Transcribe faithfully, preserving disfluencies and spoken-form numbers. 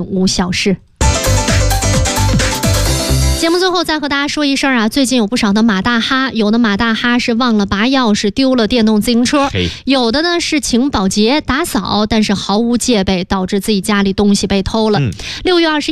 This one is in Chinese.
无小事。节目最后再和大家说一声啊，最近有不少的马大哈，有的马大哈是忘了拔钥匙丢了电动自行车，有的呢是请保洁打扫，但是毫无戒备，导致自己家里东西被偷了。六、嗯、月二十